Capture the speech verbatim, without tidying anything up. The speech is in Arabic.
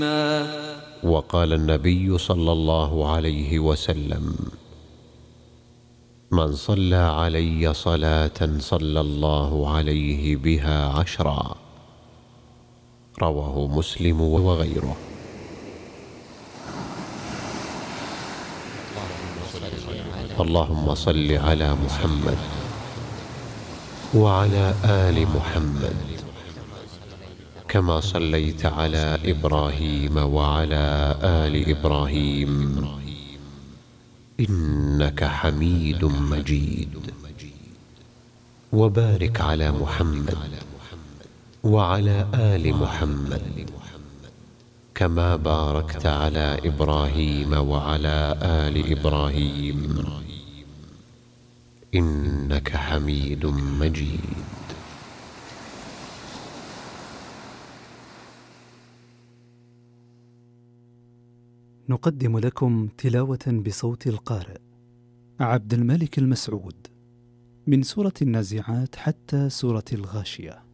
وقال النبي صلى الله عليه وسلم: من صلى علي صلاة صلى الله عليه بها عشرا. رواه مسلم وغيره. اللهم صل على محمد وعلى آل محمد كما صليت على إبراهيم وعلى آل إبراهيم إنك حميد مجيد. وبارك على محمد وعلى آل محمد كما باركت على إبراهيم وعلى آل إبراهيم إنك حميد مجيد. نقدم لكم تلاوة بصوت القارئ عبد الملك المسعود من سورة النازعات حتى سورة الغاشية.